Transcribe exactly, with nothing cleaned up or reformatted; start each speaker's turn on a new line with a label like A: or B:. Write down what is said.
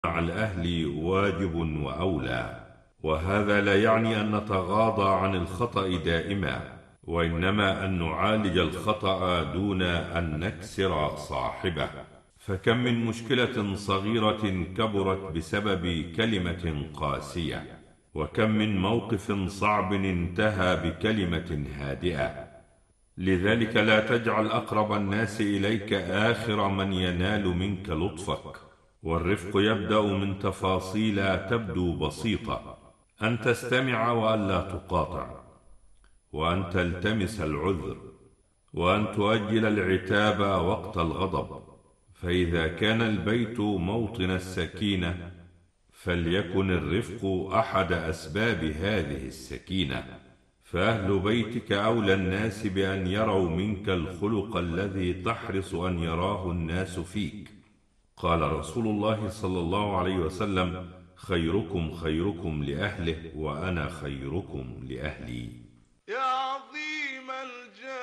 A: مع الأهل واجب وأولى. وهذا لا يعني أن نتغاضى عن الخطأ دائما، وإنما أن نعالج الخطأ دون أن نكسر صاحبه. فكم من مشكلة صغيرة كبرت بسبب كلمة قاسية، وكم من موقف صعب انتهى بكلمة هادئة. لذلك لا تجعل أقرب الناس إليك آخر من ينال منك لطفك. والرفق يبدأ من تفاصيل تبدو بسيطة: أن تستمع وألا تقاطع، وأن تلتمس العذر، وأن تؤجل العتاب وقت الغضب. فإذا كان البيت موطن السكينة، فليكن الرفق أحد أسباب هذه السكينة. فأهل بيتك أولى الناس بأن يروا منك الخلق الذي تحرص أن يراه الناس فيك. قال رسول الله صلى الله عليه وسلم: خيركم خيركم لأهله، وأنا خيركم لأهلي.
B: يا عظيم الجاه